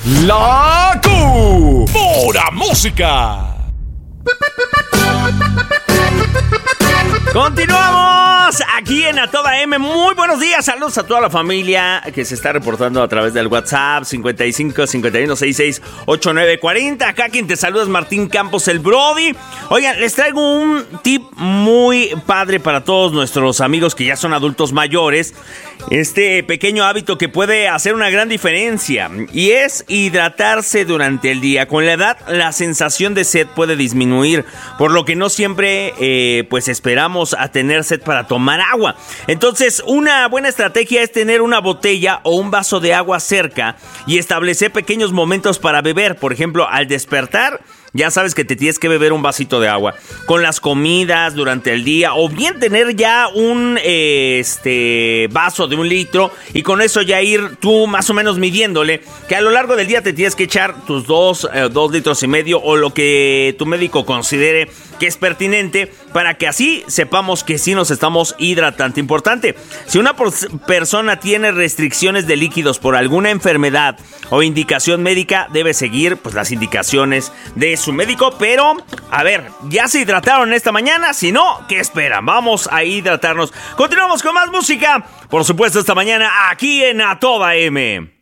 La Pura Música. Continuamos aquí en A Toda M. Muy buenos días, saludos a toda la familia que se está reportando a través del WhatsApp 55 51 66 89 40. Acá quien te saluda es Martín Campos, el Brody. Oigan, les traigo un tip muy padre para todos nuestros amigos que ya son adultos mayores. Este pequeño hábito que puede hacer una gran diferencia y es hidratarse durante el día. Con la edad, la sensación de sed puede disminuir, por lo que no siempre pues esperamos a tener sed para tomar agua. Entonces, una buena estrategia es tener una botella o un vaso de agua cerca y establecer pequeños momentos para beber. Por ejemplo, al despertar, ya sabes que te tienes que beber un vasito de agua. Con las comidas durante el día, o bien tener ya un vaso de 1 litro y con eso ya ir tú más o menos midiéndole que a lo largo del día te tienes que echar tus 2 litros y medio o lo que tu médico considere que es pertinente, para que así sepamos que sí nos estamos hidratando. Importante, si una persona tiene restricciones de líquidos por alguna enfermedad o indicación médica, debe seguir pues las indicaciones de su médico. Pero, a ver, ¿ya se hidrataron esta mañana? Si no, ¿qué esperan? Vamos a hidratarnos. Continuamos con más música, por supuesto, esta mañana aquí en A Toda M.